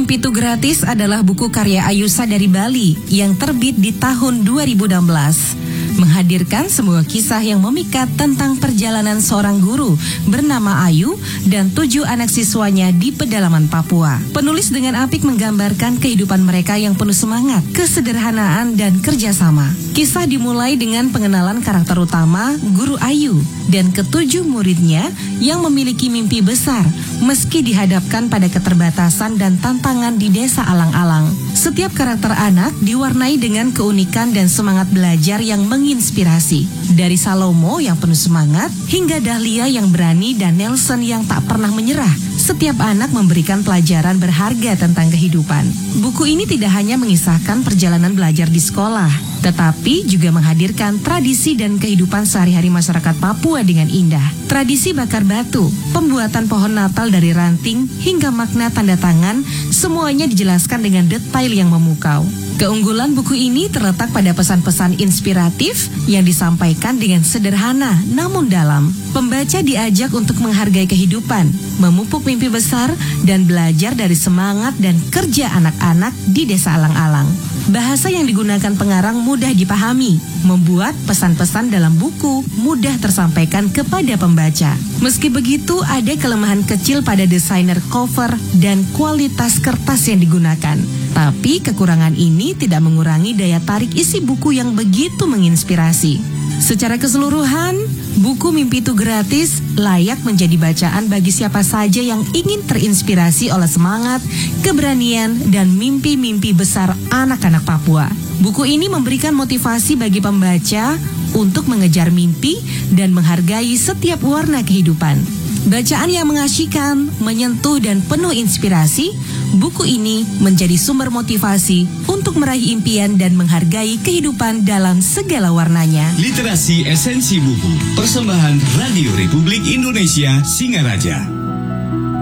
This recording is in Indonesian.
Mimpi Itu Gratis adalah buku karya Ayusa dari Bali yang terbit di tahun 2016. Menghadirkan sebuah kisah yang memikat tentang perjalanan seorang guru bernama Ayu dan 7 anak siswanya di pedalaman Papua. Penulis dengan apik menggambarkan kehidupan mereka yang penuh semangat, kesederhanaan, dan kerjasama. Kisah dimulai dengan pengenalan karakter utama, Guru Ayu, dan ke-7 muridnya yang memiliki mimpi besar meski dihadapkan pada keterbatasan dan tantangan di desa alang-alang. Setiap karakter anak diwarnai dengan keunikan dan semangat belajar yang menginspirasi. Dari Salomo yang penuh semangat, hingga Dahlia yang berani dan Nelson yang tak pernah menyerah. Setiap anak memberikan pelajaran berharga tentang kehidupan. Buku ini tidak hanya mengisahkan perjalanan belajar di sekolah, tetapi juga menghadirkan tradisi dan kehidupan sehari-hari masyarakat Papua dengan indah. Tradisi bakar batu, pembuatan pohon Natal dari ranting, hingga makna tanda tangan, semuanya dijelaskan dengan detail yang memukau. Keunggulan buku ini terletak pada pesan-pesan inspiratif yang disampaikan dengan sederhana namun dalam. Pembaca diajak untuk menghargai kehidupan, memupuk mimpi besar, dan belajar dari semangat dan kerja anak-anak di desa alang-alang. Bahasa yang digunakan pengarang mudah dipahami, membuat pesan-pesan dalam buku mudah tersampaikan kepada pembaca. Meski begitu, ada kelemahan kecil pada desainer cover dan kualitas kertas yang digunakan. Tapi kekurangan ini tidak mengurangi daya tarik isi buku yang begitu menginspirasi. Secara keseluruhan, buku Mimpi Itu Gratis layak menjadi bacaan bagi siapa saja yang ingin terinspirasi oleh semangat, keberanian, dan mimpi-mimpi besar anak-anak Papua. Buku ini memberikan motivasi bagi pembaca untuk mengejar mimpi dan menghargai setiap warna kehidupan. Bacaan yang mengasyikkan, menyentuh, dan penuh inspirasi, buku ini menjadi sumber motivasi untuk meraih impian dan menghargai kehidupan dalam segala warnanya. Literasi Esensi Buku, persembahan Radio Republik Indonesia Singaraja.